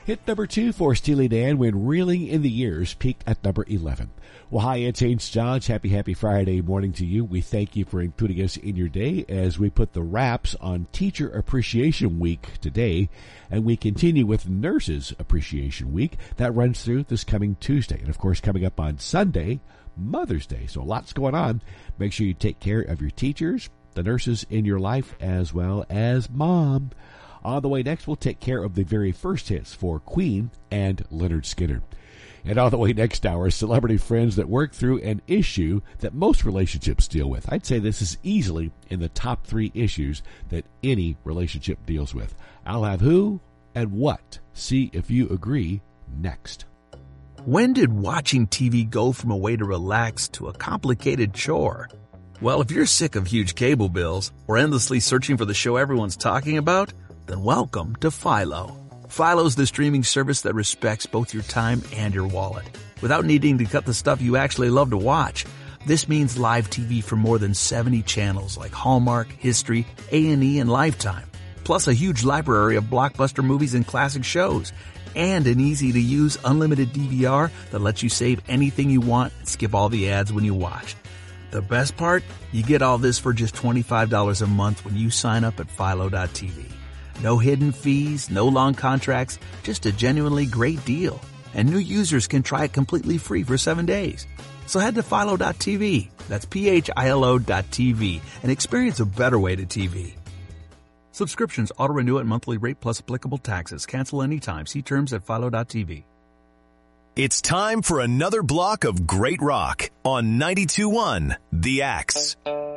Hit number 2 for Steely Dan when Reeling in the Years peaked at number 11. Well, hi, it's Ains Johns. Happy Friday morning to you. We thank you for including us in your day as we put the wraps on Teacher Appreciation Week today, and we continue with Nurses Appreciation Week. That runs through this coming Tuesday. And, of course, coming up on Sunday, Mother's Day. So lots going on. Make sure you take care of your teachers, the nurses in your life, as well as Mom. On the way next, we'll take care of the very first hits for Queen and Lynyrd Skynyrd. And on the way next hour, celebrity friends that work through an issue that most relationships deal with. I'd say this is easily in the top 3 issues that any relationship deals with. I'll have who and what. See if you agree next. When did watching TV go from a way to relax to a complicated chore? Well, if you're sick of huge cable bills or endlessly searching for the show everyone's talking about, then welcome to Philo. Philo's the streaming service that respects both your time and your wallet, without needing to cut the stuff you actually love to watch. This means live TV for more than 70 channels like Hallmark, History, A&E, and Lifetime, plus a huge library of blockbuster movies and classic shows, and an easy-to-use unlimited DVR that lets you save anything you want and skip all the ads when you watch. The best part? You get all this for just $25 a month when you sign up at Philo.tv. No hidden fees, no long contracts, just a genuinely great deal. And new users can try it completely free for 7 days. So head to Philo.tv, that's PHILO.tv, and experience a better way to TV. Subscriptions auto-renew at monthly rate plus applicable taxes. Cancel anytime. See terms at Philo.tv. It's time for another block of great rock on 92.1 The Axe.